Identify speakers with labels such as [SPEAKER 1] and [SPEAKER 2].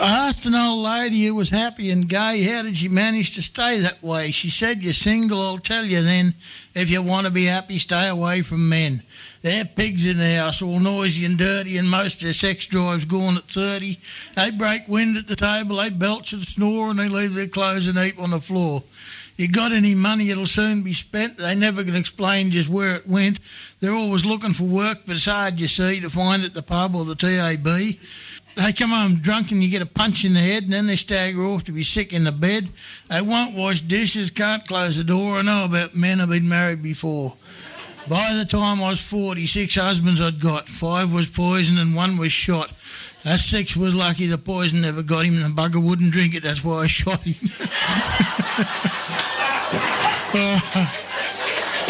[SPEAKER 1] I asked an old lady who was happy and gay, how did she manage to stay that way? She said, you're single, I'll tell you then. If you want to be happy, stay away from men. They're pigs in the house, all noisy and dirty, and most of their sex drive's gone at 30. They break wind at the table, they belch and snore, and they leave their clothes in a heap on the floor. You got any money, it'll soon be spent. They never can explain just where it went. They're always looking for work, but it's hard, you see, to find it at the pub or the TAB. They come home drunk and you get a punch in the head, and then they stagger off to be sick in the bed. They won't wash dishes, can't close the door. I know about men who've been married before. By the time I was 40, 6 husbands I'd got. 5 was poisoned and 1 was shot. That 6 was lucky the poison never got him and the bugger wouldn't drink it. That's why I shot him.